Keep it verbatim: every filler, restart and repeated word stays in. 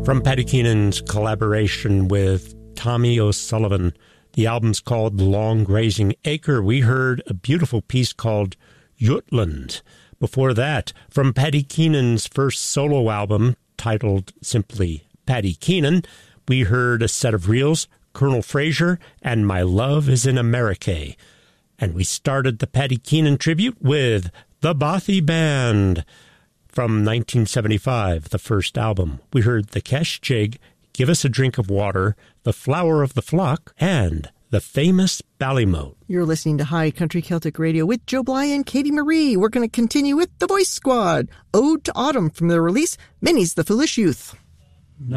From Paddy Keenan's collaboration with Tommy O'Sullivan, the album's called The Long Grazing Acre. We heard a beautiful piece called Jutland. Before that, from Paddy Keenan's first solo album, titled simply Paddy Keenan, we heard a set of reels, Colonel Fraser and My Love is in America. And we started the Paddy Keenan tribute with The Bothy Band. From nineteen seventy-five, the first album, we heard The Kesh Jig, Give Us a Drink of Water, The Flower of the Flock, and the famous Ballymote. You're listening to High Country Celtic Radio with Joe Bly and Katie Marie. We're going to continue with The Voice Squad, Ode to Autumn from their release, Minnie's the Foolish Youth.